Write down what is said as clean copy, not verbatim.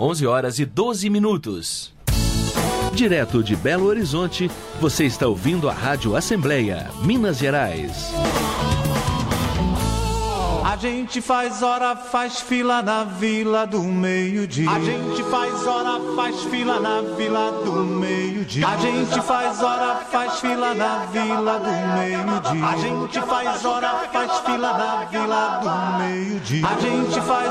11h12. Direto de Belo Horizonte, você está ouvindo a Rádio Assembleia, Minas Gerais. A gente faz hora, faz fila na Vila do Meio-Dia. A gente faz hora, faz fila na Vila do Meio-Dia. A gente faz hora, faz fila na Vila do Meio-Dia. A gente faz hora, faz fila na Vila do Meio-Dia. A gente faz